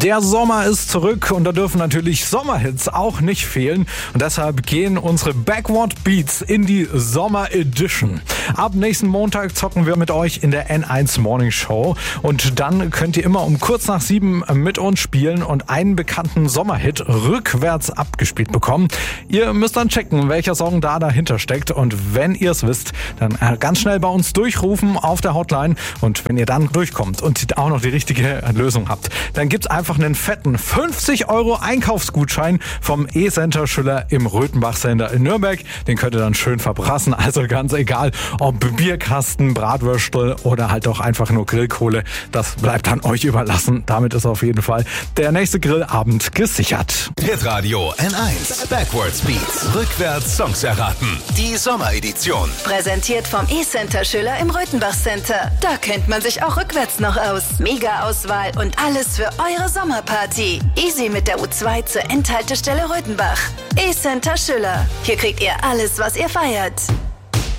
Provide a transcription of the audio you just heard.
Der Sommer ist zurück und da dürfen natürlich Sommerhits auch nicht fehlen. Und deshalb gehen unsere Backward Beats in die Sommer Edition. Ab nächsten Montag zocken wir mit euch in der N1 Morning Show. Und dann könnt ihr immer um kurz nach 7 mit uns spielen und einen bekannten Sommerhit rückwärts abgespielt bekommen. Ihr müsst dann checken, welcher Song da dahinter steckt. Und wenn ihr es wisst, dann ganz schnell bei uns durchrufen auf der Hotline. Und wenn ihr dann durchkommt und auch noch die richtige Lösung habt, dann gibt's einfach einen fetten 50 € Einkaufsgutschein vom E-Center Schüller im Röthenbach Center in Nürnberg. Den könnt ihr dann schön verbrassen. Also ganz egal, ob Bierkasten, Bratwürstel oder halt auch einfach nur Grillkohle. Das bleibt dann euch überlassen. Damit ist auf jeden Fall der nächste Grillabend gesichert. Hitradio N1 Backwards Beats. Rückwärts Songs erraten. Die Sommeredition. Präsentiert vom E-Center Schüller im Röthenbach Center. Da kennt man sich auch rückwärts noch aus. Mega Auswahl und alles für eure Sommerparty. Easy mit der U2 zur Endhaltestelle Röthenbach. E-Center Schüller. Hier kriegt ihr alles, was ihr feiert.